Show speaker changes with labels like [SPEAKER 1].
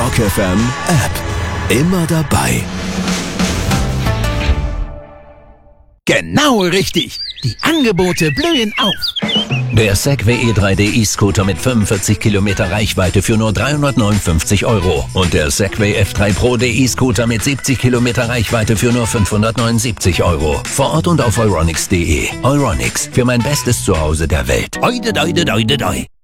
[SPEAKER 1] Rock FM App. Immer dabei.
[SPEAKER 2] Genau richtig. Die Angebote blühen auf.
[SPEAKER 3] Der Segway E3D E-Scooter mit 45 Kilometer Reichweite für nur 359 € und der Segway F3 Pro E-Scooter mit 70 Kilometer Reichweite für nur 579 €. Vor Ort und auf euronics.de. Euronics, für mein bestes Zuhause der Welt. Oide, doide, doide, doi.